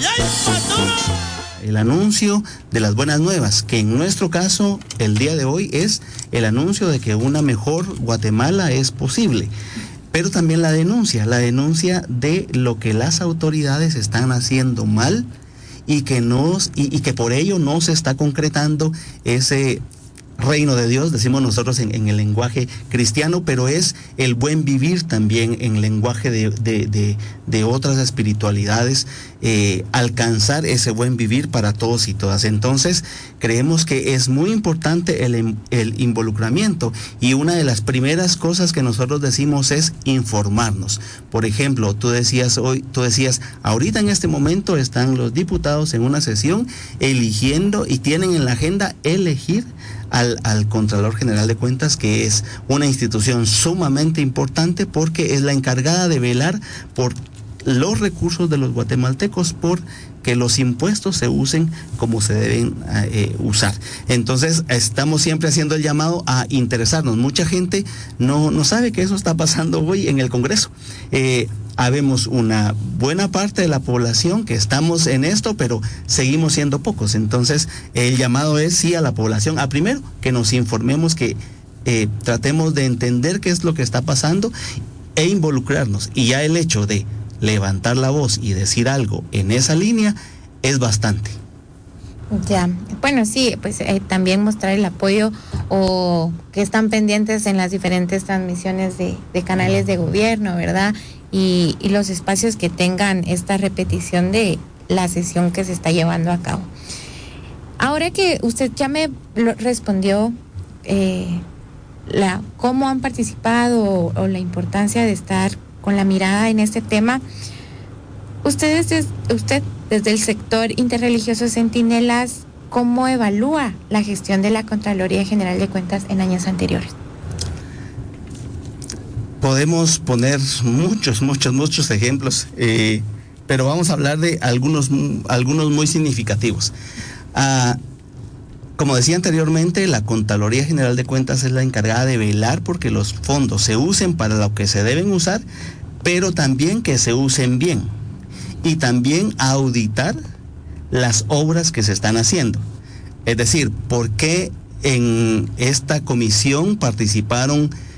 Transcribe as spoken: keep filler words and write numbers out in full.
El anuncio de las buenas nuevas, que en nuestro caso el día de hoy es el anuncio de que una mejor Guatemala es posible, pero también la denuncia, la denuncia de lo que las autoridades están haciendo mal y que, nos, y, y que por ello no se está concretando ese reino de Dios, decimos nosotros en, en el lenguaje cristiano, pero es el buen vivir también en lenguaje de, de, de, de otras espiritualidades, eh, alcanzar ese buen vivir para todos y todas. Entonces, creemos que es muy importante el, el involucramiento, y una de las primeras cosas que nosotros decimos es informarnos. Por ejemplo, tú decías hoy, tú decías, ahorita en este momento están los diputados en una sesión eligiendo y tienen en la agenda elegir Al, al Contralor General de Cuentas, que es una institución sumamente importante porque es la encargada de velar por los recursos de los guatemaltecos, por que los impuestos se usen como se deben eh, usar. Entonces, estamos siempre haciendo el llamado a interesarnos. Mucha gente no, no sabe que eso está pasando hoy en el Congreso. Eh, Habemos una buena parte de la población que estamos en esto, pero seguimos siendo pocos. Entonces, el llamado es sí a la población, a primero que nos informemos, que eh, tratemos de entender qué es lo que está pasando e involucrarnos. Y ya el hecho de levantar la voz y decir algo en esa línea es bastante. Ya, bueno, sí, pues eh, también mostrar el apoyo o que están pendientes en las diferentes transmisiones de, de canales de gobierno, ¿verdad? Y, y los espacios que tengan esta repetición de la sesión que se está llevando a cabo. Ahora que usted ya me lo respondió eh, la, cómo han participado o, o la importancia de estar con la mirada en este tema, ustedes des, usted desde el sector interreligioso Centinelas, ¿cómo evalúa la gestión de la Contraloría General de Cuentas en años anteriores? Podemos poner muchos, muchos, muchos ejemplos, eh, pero vamos a hablar de algunos, algunos muy significativos. Ah, como decía anteriormente, la Contraloría General de Cuentas es la encargada de velar porque los fondos se usen para lo que se deben usar, pero también que se usen bien, y también auditar las obras que se están haciendo. Es decir, ¿por qué en esta comisión participaron